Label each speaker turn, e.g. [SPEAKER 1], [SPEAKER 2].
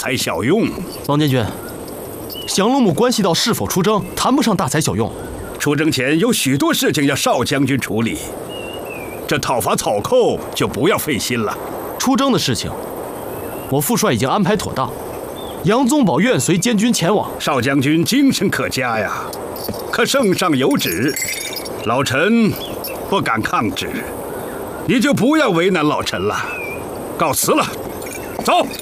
[SPEAKER 1] 材小用。
[SPEAKER 2] 王监军，降龙木关系到是否出征，谈不上大材小用。
[SPEAKER 1] 出征前有许多事情要邵将军处理，这讨伐草寇就不要费心了。
[SPEAKER 2] 出征的事情，我副帅已经安排妥当，杨宗保愿随监军前往。
[SPEAKER 1] 邵将军精神可嘉呀，可圣上有旨，老臣不敢抗旨，你就不要为难老臣了。告辞了，走。